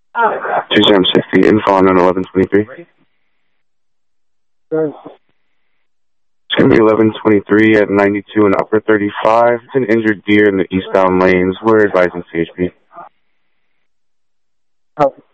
260, info on 1123. It's going to be 1123 at 92 and upper 35. It's an injured deer in the eastbound lanes. We're advising CHP.